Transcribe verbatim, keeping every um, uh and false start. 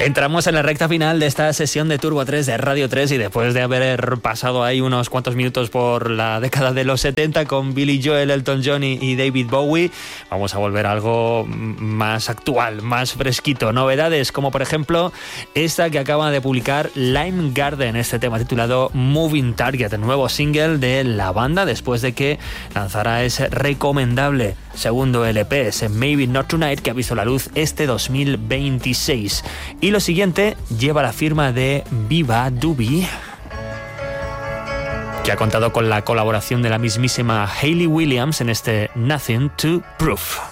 Entramos en la recta final de esta sesión de Turbo tres de Radio tres y después de haber pasado ahí unos cuantos minutos por la década de los setenta con Billy Joel, Elton John y David Bowie, vamos a volver a algo más actual, más fresquito. Novedades como por ejemplo esta que acaba de publicar Lime Garden, este tema titulado Moving Target, el nuevo single de la banda después de que lanzara ese recomendable segundo L P, ese Maybe Not Tonight, que ha visto la luz este dos mil veintiséis. Y lo siguiente lleva la firma de Viva Doobie, que ha contado con la colaboración de la mismísima Hayley Williams en este Nothing to Prove.